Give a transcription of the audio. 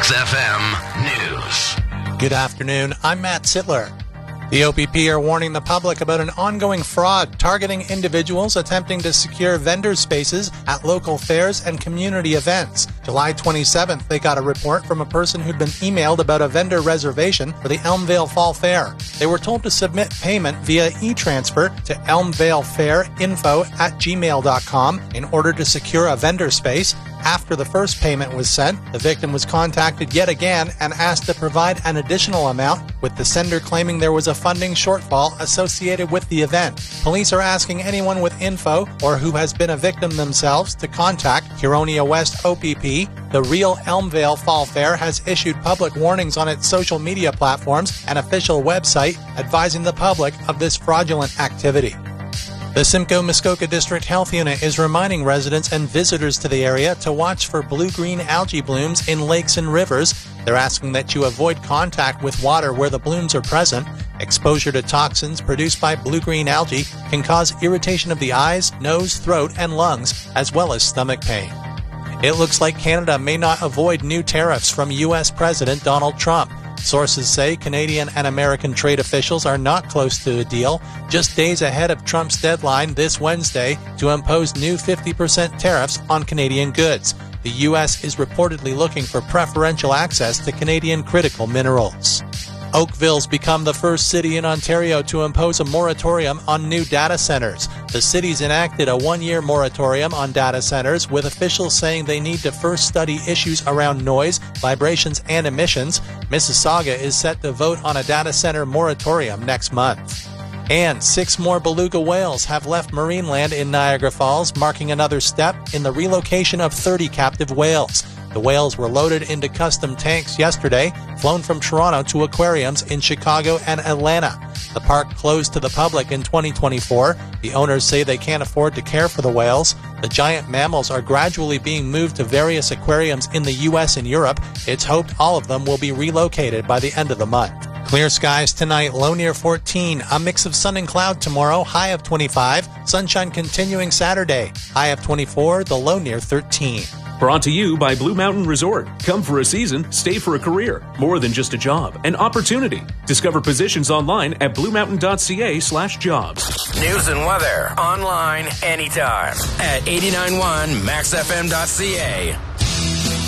Max FM News. Good afternoon. I'm Matt Sittler. The OPP are warning the public about an ongoing fraud targeting individuals attempting to secure vendor spaces at local fairs and community events. July 27th, they got a report from a person who'd been emailed about a vendor reservation for the Elmvale Fall Fair. They were told to submit payment via e-transfer to elmvalefairinfo@gmail.com in order to secure a vendor space. After the first payment was sent, the victim was contacted yet again and asked to provide an additional amount, with the sender claiming there was a funding shortfall associated with the event. Police are asking anyone with info or who has been a victim themselves to contact Huronia West OPP. The Real Elmvale Fall Fair has issued public warnings on its social media platforms and official website advising the public of this fraudulent activity. The Simcoe Muskoka District Health Unit is reminding residents and visitors to the area to watch for blue-green algae blooms in lakes and rivers. They're asking that you avoid contact with water where the blooms are present. Exposure to toxins produced by blue-green algae can cause irritation of the eyes, nose, throat, and lungs, as well as stomach pain. It looks like Canada may not avoid new tariffs from U.S. President Donald Trump. Sources say Canadian and American trade officials are not close to a deal, just days ahead of Trump's deadline this Wednesday to impose new 50% tariffs on Canadian goods. The U.S. is reportedly looking for preferential access to Canadian critical minerals. Oakville's become the first city in Ontario to impose a moratorium on new data centers. The city's enacted a one-year moratorium on data centers, with officials saying they need to first study issues around noise, vibrations, and emissions. Mississauga is set to vote on a data center moratorium next month. And 6 more beluga whales have left Marineland in Niagara Falls, marking another step in the relocation of 30 captive whales. The whales were loaded into custom tanks yesterday, flown from Toronto to aquariums in Chicago and Atlanta. The park closed to the public in 2024. The owners say they can't afford to care for the whales. The giant mammals are gradually being moved to various aquariums in the U.S. and Europe. It's hoped all of them will be relocated by the end of the month. Clear skies tonight, low near 14. A mix of sun and cloud tomorrow, high of 25. Sunshine continuing Saturday, high of 24, the low near 13. Brought to you by Blue Mountain Resort. Come for a season, stay for a career. More than just a job, an opportunity. Discover positions online at bluemountain.ca/jobs. News and weather online anytime at 89.1maxfm.ca.